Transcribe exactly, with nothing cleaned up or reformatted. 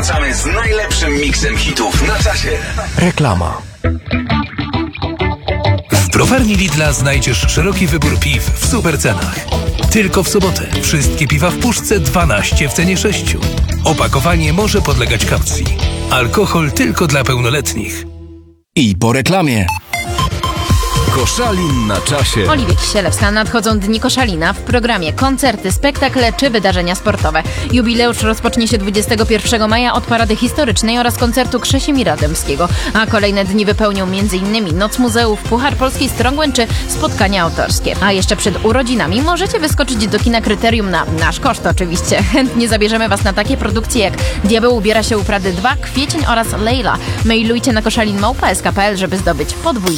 wracamy z najlepszym miksem hitów na czasie. Reklama. W browarni Lidla znajdziesz szeroki wybór piw w super cenach. Tylko w sobotę wszystkie piwa w puszce dwanaście w cenie sześciu. Opakowanie może podlegać kaucji. Alkohol tylko dla pełnoletnich. I po reklamie. Koszalin na czasie. Oliwia Kisielewska. Nadchodzą dni Koszalina. W programie koncerty, spektakle czy wydarzenia sportowe. Jubileusz rozpocznie się dwudziestego pierwszego maja od parady historycznej oraz koncertu Krzesimira Dębskiego. A kolejne dni wypełnią m.in. Noc Muzeów, Puchar Polskiej Strongman czy spotkania autorskie. A jeszcze przed urodzinami możecie wyskoczyć do kina Kryterium na nasz koszt oczywiście. Chętnie zabierzemy Was na takie produkcje jak Diabeł ubiera się u Prady dwa, Kwiecień oraz Lejla. Mailujcie na koszalin małpa kropka es ka kropka pe el, żeby zdobyć podwójny